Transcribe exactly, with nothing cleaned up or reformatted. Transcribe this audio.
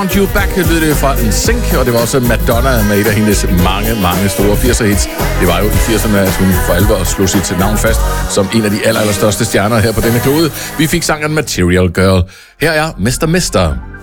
You Back lød det fra en Sync, og det var også Madonna med et af hendes mange, mange store firser hits. Det var jo i firserne, at hun for alvor slog sit navn fast som en af de aller, aller største stjerner her på denne klode. Vi fik sangeren Material Girl. Her er mister mister